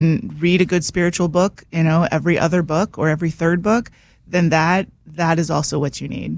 read a good spiritual book, every other book or every third book, then that is also what you need.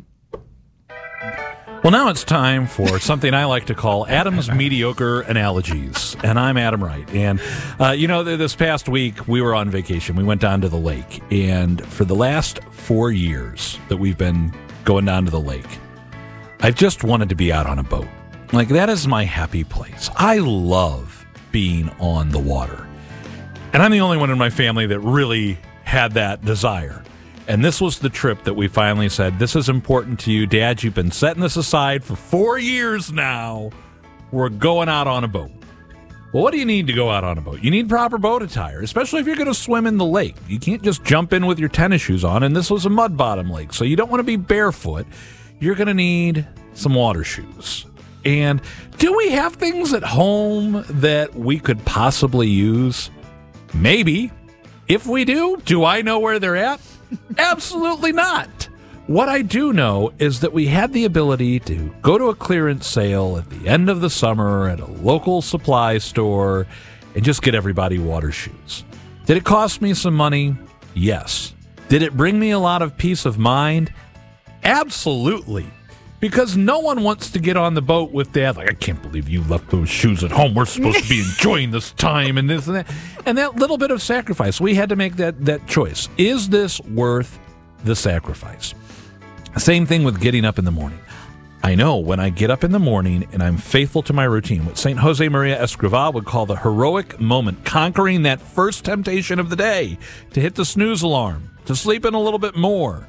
Well, now it's time for something I like to call Adam's Mediocre Analogies. And I'm Adam Wright. And, this past week we were on vacation. We went down to the lake. And for the last 4 years that we've been going down to the lake, I've just wanted to be out on a boat. Like, that is my happy place. I love being on the water. And I'm the only one in my family that really had that desire. And this was the trip that we finally said, this is important to you. Dad, you've been setting this aside for 4 years now. We're going out on a boat. Well, what do you need to go out on a boat? You need proper boat attire, especially if you're going to swim in the lake. You can't just jump in with your tennis shoes on, and this was a mud bottom lake, so you don't want to be barefoot. You're going to need some water shoes. And do we have things at home that we could possibly use? Maybe. If we do I know where they're at? Absolutely not. What I do know is that we had the ability to go to a clearance sale at the end of the summer at a local supply store and just get everybody water shoes. Did it cost me some money? Yes. Did it bring me a lot of peace of mind? Absolutely. Because no one wants to get on the boat with Dad, like, I can't believe you left those shoes at home. We're supposed to be enjoying this time and this and that. And that little bit of sacrifice, we had to make that choice. Is this worth the sacrifice? Same thing with getting up in the morning. I know when I get up in the morning and I'm faithful to my routine, what St. Jose Maria Escrivá would call the heroic moment, conquering that first temptation of the day, to hit the snooze alarm, to sleep in a little bit more.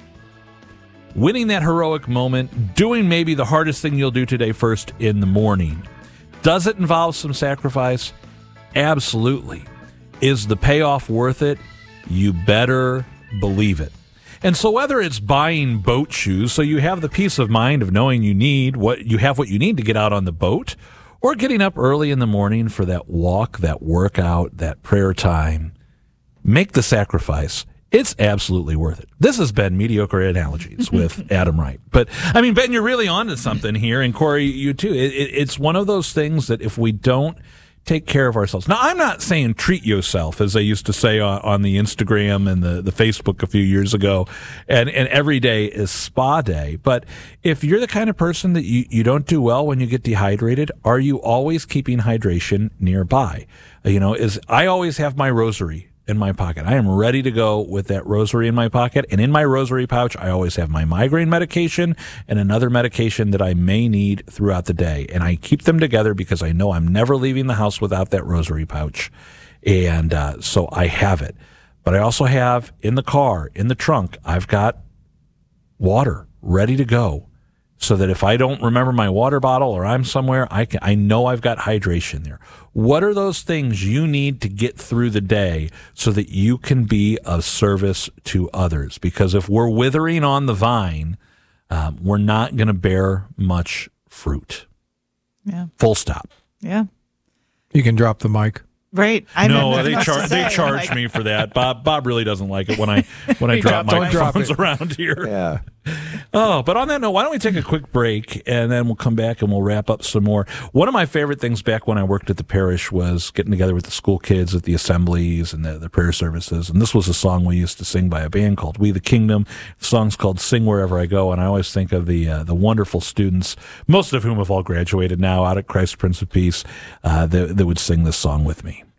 Winning that heroic moment, doing maybe the hardest thing you'll do today first in the morning. Does it involve some sacrifice? Absolutely. Is the payoff worth it? You better believe it. And so whether it's buying boat shoes so you have the peace of mind of knowing what you need to get out on the boat, or getting up early in the morning for that walk, that workout, that prayer time, make the sacrifice. It's absolutely worth it. This has been Mediocre Analogies with Adam Wright. But, Ben, you're really on to something here, and Corey, you too. It's one of those things that if we don't take care of ourselves. Now, I'm not saying treat yourself, as they used to say on the Instagram and the Facebook a few years ago, and every day is spa day. But if you're the kind of person that you don't do well when you get dehydrated, are you always keeping hydration nearby? I always have my rosary in my pocket. I am ready to go with that rosary in my pocket. And in my rosary pouch, I always have my migraine medication and another medication that I may need throughout the day. And I keep them together because I know I'm never leaving the house without that rosary pouch. And so I have it. But I also have in the car, in the trunk, I've got water ready to go, so that if I don't remember my water bottle or I'm somewhere, I know I've got hydration there. What are those things you need to get through the day so that you can be of service to others? Because if we're withering on the vine, we're not going to bear much fruit. Yeah. Full stop. Yeah. You can drop the mic. Right. They charge me for that. Bob really doesn't like it when I drop microphones around here. Yeah. Oh, but on that note, why don't we take a quick break, and then we'll come back and we'll wrap up some more. One of my favorite things back when I worked at the parish was getting together with the school kids at the assemblies and the prayer services. And this was a song we used to sing by a band called We the Kingdom. The song's called Sing Wherever I Go, and I always think of the wonderful students, most of whom have all graduated now, out at Christ Prince of Peace, that would sing this song with me.